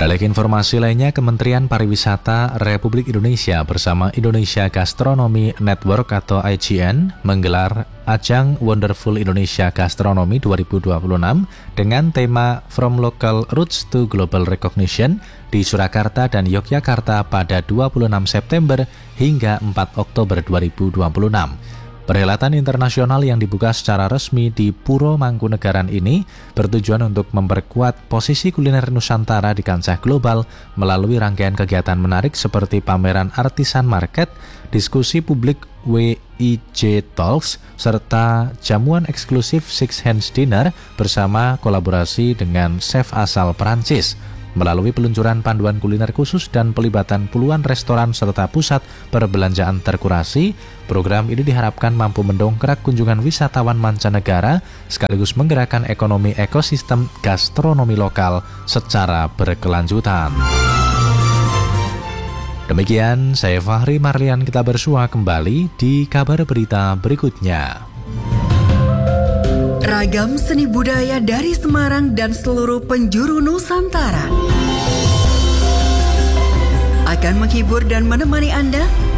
Beralih ke informasi lainnya, Kementerian Pariwisata Republik Indonesia bersama Indonesia Gastronomy Network atau IGN menggelar ajang Wonderful Indonesia Gastronomy 2026 dengan tema From Local Roots to Global Recognition di Surakarta dan Yogyakarta pada 26 September hingga 4 Oktober 2026. Perhelatan internasional yang dibuka secara resmi di Puro Mangkunegaran ini bertujuan untuk memperkuat posisi kuliner Nusantara di kancah global melalui rangkaian kegiatan menarik seperti pameran artisan market, diskusi publik WIJ Talks, serta jamuan eksklusif Six Hands Dinner bersama kolaborasi dengan chef asal Perancis. Melalui peluncuran panduan kuliner khusus dan pelibatan puluhan restoran serta pusat perbelanjaan terkurasi, program ini diharapkan mampu mendongkrak kunjungan wisatawan mancanegara sekaligus menggerakkan ekonomi ekosistem gastronomi lokal secara berkelanjutan. Demikian, saya Fahri Marlian, kita bersua kembali di kabar berita berikutnya. Ragam seni budaya dari Semarang dan seluruh penjuru Nusantara akan menghibur dan menemani Anda